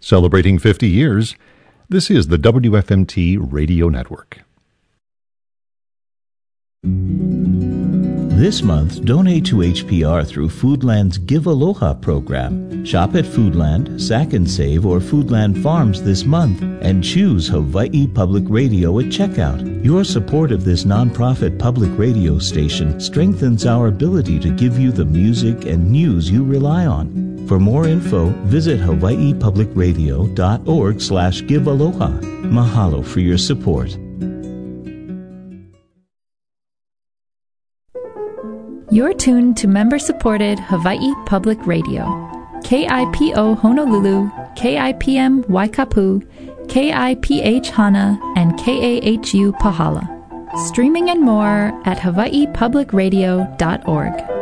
Celebrating 50 years, this is the WFMT Radio Network. This month, donate to HPR through Foodland's Give Aloha program. Shop at Foodland, Sack and Save, or Foodland Farms this month and choose Hawaii Public Radio at checkout. Your support of this nonprofit public radio station strengthens our ability to give you the music and news you rely on. For more info, visit hawaiipublicradio.org/givealoha. Mahalo for your support. You're tuned to member-supported Hawaii Public Radio. KIPO Honolulu, KIPM Waikapu, KIPH Hana, and KAHU Pahala. Streaming and more at hawaiipublicradio.org.